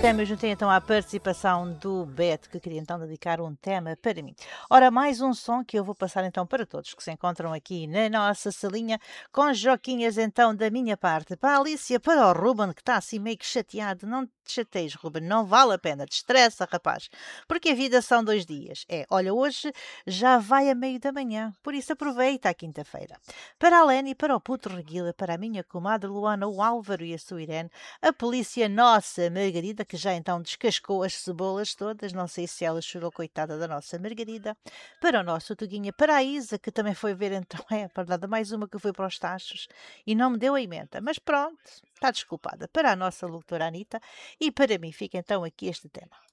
Estamos junto então à participação do Beto, que queria então dedicar um tema para mim. Ora, mais um som que eu vou passar então para todos que se encontram aqui na nossa salinha, com joquinhas então da minha parte. Para a Alicia, para o Ruben, que está assim meio que chateado. Não te chateies, Ruben, não vale a pena, te estressa, rapaz. Porque a vida são 2 dias. Olha, hoje já vai a meio da manhã, por isso aproveita a quinta-feira. Para a Leni, para o puto Reguila, para a minha comadre Luana, o Álvaro e a sua Irene, a polícia nossa Margarida, que já então descascou as cebolas todas, não sei se ela chorou, coitada da nossa Margarida, para o nosso Tuguinha, para a Isa, que também foi ver então, para nada, mais uma que foi para os tachos e não me deu a emenda, mas pronto, está desculpada, para a nossa doutora Anitta e para mim fica então aqui este tema.